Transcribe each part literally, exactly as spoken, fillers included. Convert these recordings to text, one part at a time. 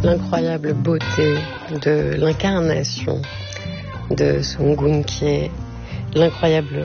l'incroyable beauté de l'incarnation de Sungun, qui est l'incroyable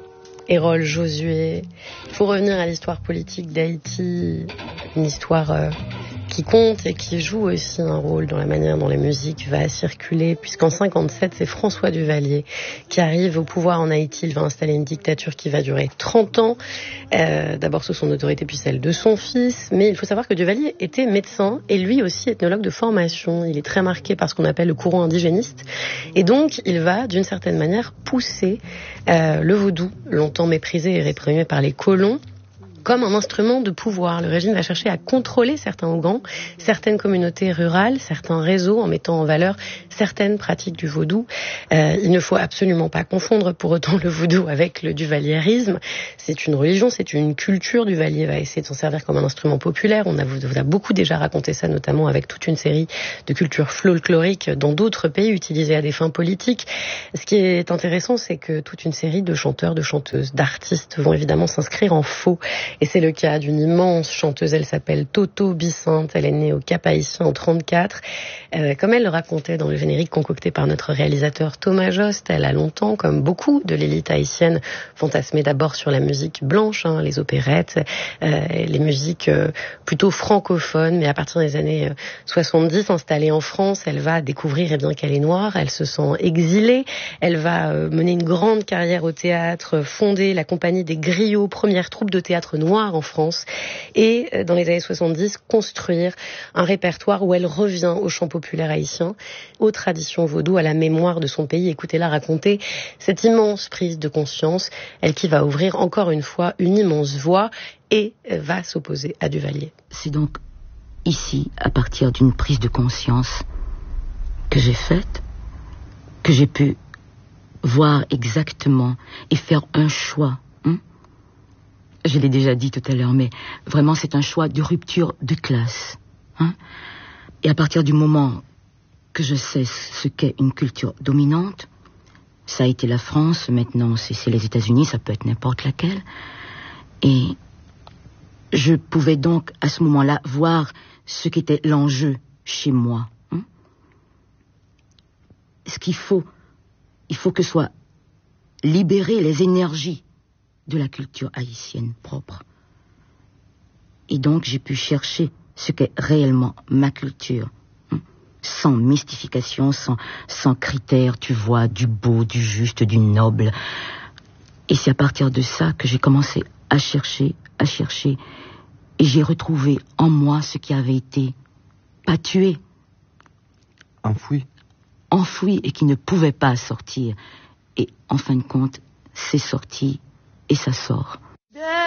Hérole Josué. Il faut revenir à l'histoire politique d'Haïti, une histoire euh, qui compte et qui joue aussi un rôle dans la manière dont la musique va circuler, puisqu'en cinquante-sept, c'est François Duvalier qui arrive au pouvoir en Haïti. Il va installer une dictature qui va durer trente ans, euh, d'abord sous son autorité, puis celle de son fils. Mais il faut savoir que Duvalier était médecin et lui aussi ethnologue de formation. Il est très marqué par ce qu'on appelle le courant indigéniste. Et donc, il va, d'une certaine manière, pousser euh, le vaudou, longtemps méprisé et réprimé par les colons, comme un instrument de pouvoir. Le régime va chercher à contrôler certains Oghans, certaines communautés rurales, certains réseaux, en mettant en valeur certaines pratiques du vaudou. Euh, il ne faut absolument pas confondre pour autant le vaudou avec le duvalierisme. C'est une religion, c'est une culture. Duvalier va essayer de s'en servir comme un instrument populaire. On a, vous a beaucoup déjà raconté ça, notamment avec toute une série de cultures folkloriques dans d'autres pays utilisées à des fins politiques. Ce qui est intéressant, c'est que toute une série de chanteurs, de chanteuses, d'artistes vont évidemment s'inscrire en faux. Et c'est le cas d'une immense chanteuse, elle s'appelle Toto Bicinte, elle est née au Cap-Haïtien en trente-quatre. Euh, comme elle le racontait dans le générique concocté par notre réalisateur Thomas Jost, elle a longtemps, comme beaucoup de l'élite haïtienne, fantasmé d'abord sur la musique blanche, hein, les opérettes, euh, les musiques euh, plutôt francophones, mais à partir des années soixante-dix, installée en France, elle va découvrir, eh bien, qu'elle est noire, elle se sent exilée, elle va euh, mener une grande carrière au théâtre, fonder la compagnie des Griots, première troupe de théâtre noir en France, et dans les années soixante-dix, construire un répertoire où elle revient au chant populaire haïtien, aux traditions vaudou, à la mémoire de son pays. Écoutez-la raconter cette immense prise de conscience, elle qui va ouvrir encore une fois une immense voie et va s'opposer à Duvalier. C'est donc ici, à partir d'une prise de conscience que j'ai faite, que j'ai pu voir exactement et faire un choix. Hein? Je l'ai déjà dit tout à l'heure, mais vraiment c'est un choix de rupture de classe. Hein? Et à partir du moment que je sais ce qu'est une culture dominante, ça a été la France, maintenant c'est, c'est les États-Unis, ça peut être n'importe laquelle. Et je pouvais donc à ce moment-là voir ce qu'était l'enjeu chez moi. Hein? Ce qu'il faut, il faut que soient libérées les énergies de la culture haïtienne propre. Et donc, j'ai pu chercher ce qu'est réellement ma culture, hein, sans mystification, sans, sans critères, tu vois, du beau, du juste, du noble. Et c'est à partir de ça que j'ai commencé à chercher, à chercher, et j'ai retrouvé en moi ce qui avait été pas tué, enfoui, enfoui et qui ne pouvait pas sortir. Et en fin de compte, c'est sorti. Et ça sort.